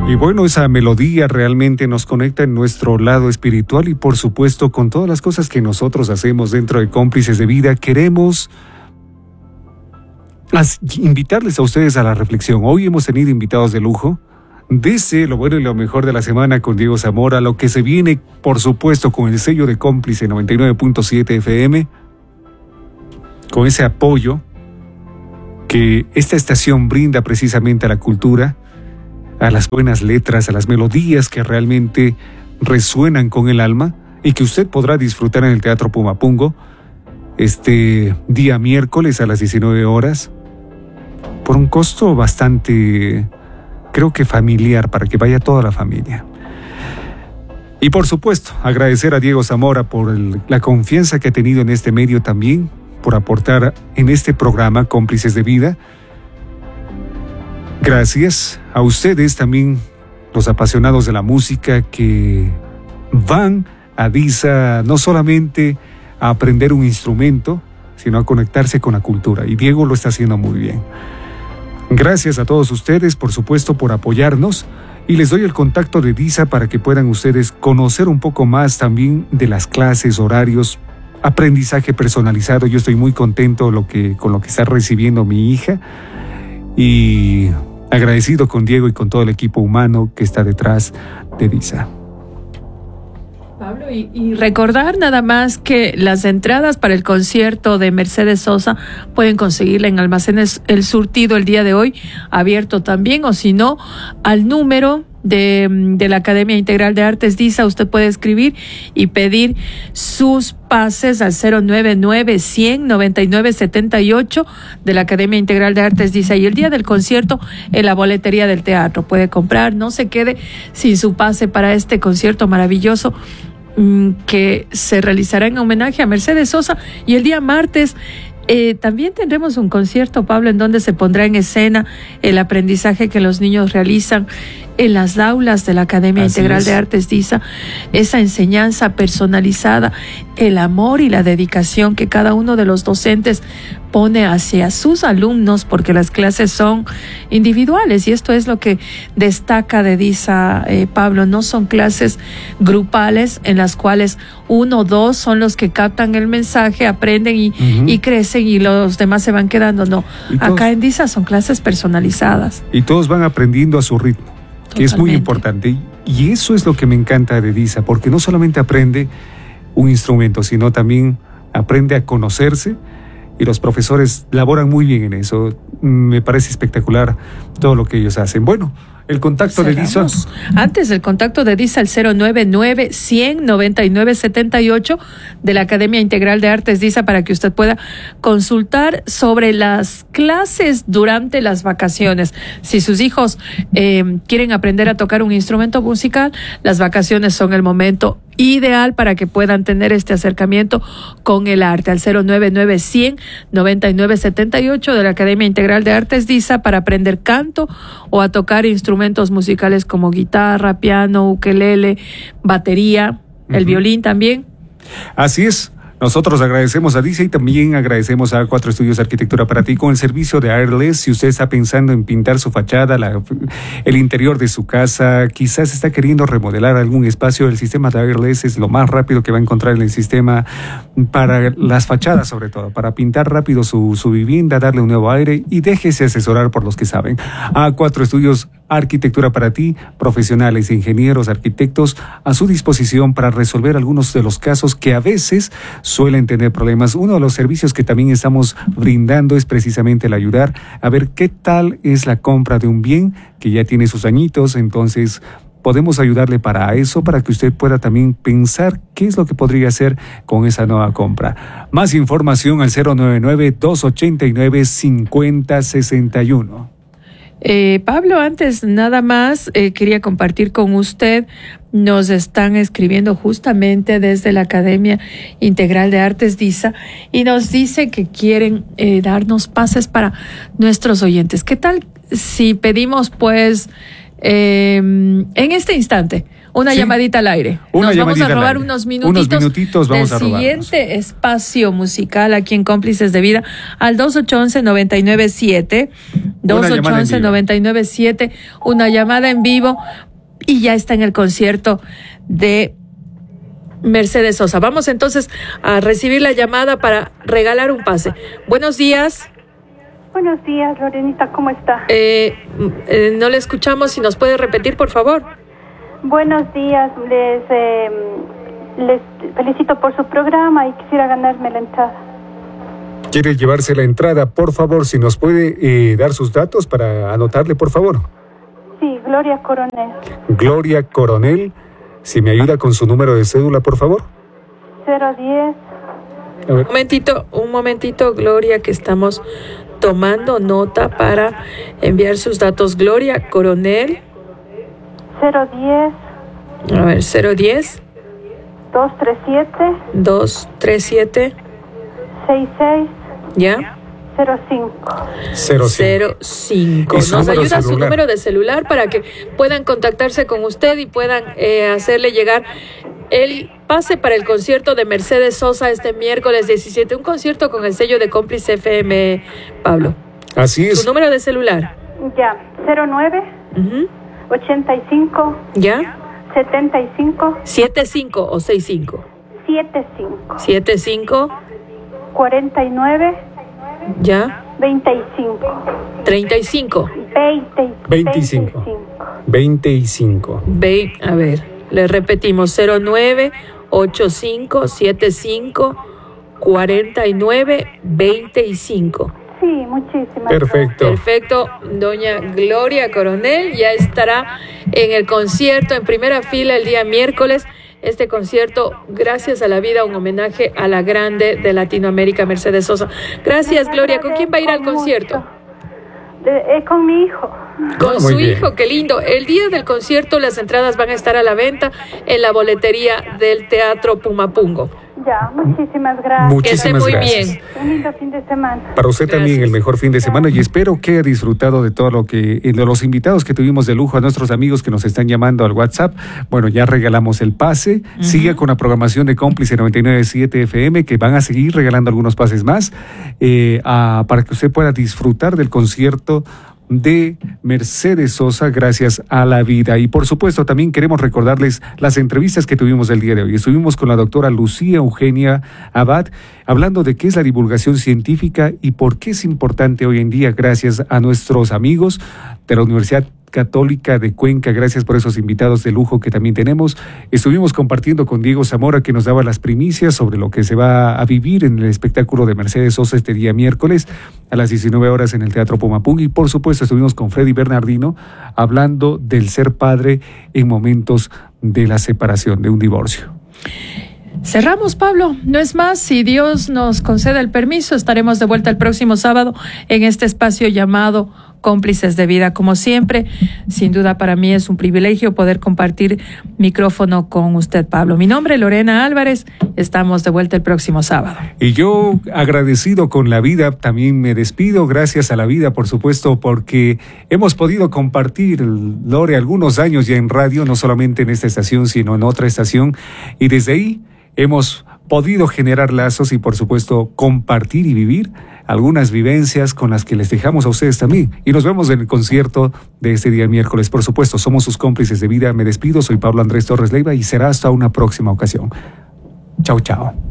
Y bueno, esa melodía realmente nos conecta en nuestro lado espiritual y por supuesto con todas las cosas que nosotros hacemos dentro de Cómplices de Vida. Queremos invitarles a ustedes a la reflexión. Hoy hemos tenido invitados de lujo. Desde lo bueno y lo mejor de la semana con Diego Zamora, lo que se viene, por supuesto, con el sello de Cómplice 99.7 FM, con ese apoyo que esta estación brinda precisamente a la cultura, a las buenas letras, a las melodías que realmente resuenan con el alma y que usted podrá disfrutar en el Teatro Pumapungo este día miércoles a las 19 horas por un costo bastante, creo que familiar, para que vaya toda la familia. Y por supuesto, agradecer a Diego Zamora por la confianza que ha tenido en este medio también, por aportar en este programa Cómplices de Vida. Gracias a ustedes también, los apasionados de la música que van a DISA no solamente a aprender un instrumento, sino a conectarse con la cultura. Y Diego lo está haciendo muy bien. Gracias a todos ustedes, por supuesto, por apoyarnos. Y les doy el contacto de DISA para que puedan ustedes conocer un poco más también de las clases, horarios, aprendizaje personalizado. Yo estoy muy contento con lo que está recibiendo mi hija. Y agradecido con Diego y con todo el equipo humano que está detrás de DISA. Pablo, y recordar nada más que las entradas para el concierto de Mercedes Sosa pueden conseguirla en Almacenes El Surtido el día de hoy, abierto también, o si no, al número de la Academia Integral de Artes DISA, usted puede escribir y pedir sus pases al 099-100-9978 de la Academia Integral de Artes DISA, y el día del concierto en la boletería del teatro puede comprar. No se quede sin su pase para este concierto maravilloso que se realizará en homenaje a Mercedes Sosa. Y el día martes también tendremos un concierto, Pablo, en donde se pondrá en escena el aprendizaje que los niños realizan en las aulas de la Academia Integral de Artes DISA, esa enseñanza personalizada, el amor y la dedicación que cada uno de los docentes pone hacia sus alumnos, porque las clases son individuales y esto es lo que destaca de DISA, Pablo. No son clases grupales en las cuales uno o dos son los que captan el mensaje, aprenden y crecen y los demás se van quedando. No, acá en DISA son clases personalizadas. Y todos van aprendiendo a su ritmo, que es muy importante. Y eso es lo que me encanta de DISA, porque no solamente aprende un instrumento, sino también aprende a conocerse, y los profesores laboran muy bien en eso. Me parece espectacular todo lo que ellos hacen. Bueno, el contacto de DISA. Antes, el contacto de DISA, el 099-100-9978 de la Academia Integral de Artes DISA, para que usted pueda consultar sobre las clases durante las vacaciones. Si sus hijos quieren aprender a tocar un instrumento musical, las vacaciones son el momento ideal para que puedan tener este acercamiento con el arte, al 099-100-9978 de la Academia Integral de Artes DISA, para aprender canto o a tocar instrumentos musicales como guitarra, piano, ukelele, batería, el violín también. Así es. Nosotros agradecemos a DISA y también agradecemos a Cuatro Estudios de Arquitectura para ti con el servicio de Airless. Si usted está pensando en pintar su fachada, el interior de su casa, quizás está queriendo remodelar algún espacio, el sistema de Airless es lo más rápido que va a encontrar en el sistema para las fachadas, sobre todo, para pintar rápido su vivienda, darle un nuevo aire, y déjese asesorar por los que saben. A Cuatro Estudios Arquitectura para ti, profesionales, ingenieros, arquitectos a su disposición para resolver algunos de los casos que a veces suelen tener problemas. Uno de los servicios que también estamos brindando es precisamente el ayudar a ver qué tal es la compra de un bien que ya tiene sus añitos. Entonces podemos ayudarle para eso, para que usted pueda también pensar qué es lo que podría hacer con esa nueva compra. Más información al 099-289-5061. Pablo, antes nada más quería compartir con usted, nos están escribiendo justamente desde la Academia Integral de Artes DISA y nos dice que quieren darnos pases para nuestros oyentes. ¿Qué tal si pedimos pues en este instante Una llamadita al aire. Nos vamos a robar unos minutitos vamos del siguiente espacio musical aquí en Cómplices de Vida al 2811-997. 2811-997. Una llamada en vivo y ya está en el concierto de Mercedes Sosa. Vamos entonces a recibir la llamada para regalar un pase. Buenos días. Buenos días, Lorenita, ¿cómo está? No le escuchamos, si nos puede repetir, por favor. Buenos días, les felicito por su programa y quisiera ganarme la entrada. ¿Quiere llevarse la entrada? Por favor, si nos puede dar sus datos para anotarle, por favor. Sí, Gloria Coronel. Gloria Coronel, si me ayuda con su número de cédula, por favor. 010. Un momentito, Gloria, que estamos tomando nota para enviar sus datos. Gloria Coronel. 010. A ver, 010. 237. 237. 66. ¿Ya? 05. Nos ayuda su número de celular para que puedan contactarse con usted y puedan hacerle llegar el pase para el concierto de Mercedes Sosa este miércoles 17. Un concierto con el sello de Cómplice FM, Pablo. Así es. Su número de celular. Ya, 09. 85. ¿Ya? 75. 75 o 65. 75. 75. 49. ¿Ya? 25. 35. 25. A ver, le repetimos: 09 85 75 49 25. Sí, muchísimas Perfecto. Perfecto, doña Gloria Coronel ya estará en el concierto en primera fila el día miércoles. Este concierto, Gracias a la Vida, un homenaje a la grande de Latinoamérica, Mercedes Sosa. Gracias, Gloria. ¿Con quién va a ir al concierto? Con mi hijo. Con su hijo, qué lindo. El día del concierto las entradas van a estar a la venta en la boletería del Teatro Pumapungo. Ya, muchísimas gracias. Muchísimas muy gracias. bien. Un lindo fin de semana. Para usted Gracias. también el mejor fin de semana y espero que haya disfrutado de todo lo que, de los invitados que tuvimos de lujo, a nuestros amigos que nos están llamando al WhatsApp. Bueno, ya regalamos el pase. Siga con la programación de Cómplice 99.7 FM, que van a seguir regalando algunos pases más para que usted pueda disfrutar del concierto de Mercedes Sosa, Gracias a la Vida. Y por supuesto también queremos recordarles las entrevistas que tuvimos el día de hoy. Estuvimos con la doctora Lucía Eugenia Abad hablando de qué es la divulgación científica y por qué es importante hoy en día, gracias a nuestros amigos de la Universidad Católica de Cuenca. Gracias por esos invitados de lujo que también tenemos. Estuvimos compartiendo con Diego Zamora, que nos daba las primicias sobre lo que se va a vivir en el espectáculo de Mercedes Sosa este día miércoles a las 19 horas en el Teatro Pumapungo. Y por supuesto estuvimos con Freddy Bernardino hablando del ser padre en momentos de la separación, de un divorcio. Cerramos, Pablo. No es más, si Dios nos concede el permiso, estaremos de vuelta el próximo sábado en este espacio llamado Cómplices de Vida. Como siempre, sin duda para mí es un privilegio poder compartir micrófono con usted, Pablo. Mi nombre es Lorena Álvarez, estamos de vuelta el próximo sábado. Y yo, agradecido con la vida, también me despido, gracias a la vida, por supuesto, porque hemos podido compartir, Lore, algunos años ya en radio, no solamente en esta estación, sino en otra estación, y desde ahí hemos podido generar lazos y, por supuesto, compartir y vivir algunas vivencias con las que les dejamos a ustedes también. Y nos vemos en el concierto de este día miércoles. Por supuesto, somos sus cómplices de vida. Me despido, soy Pablo Andrés Torres Leiva y será hasta una próxima ocasión. Chao, chao.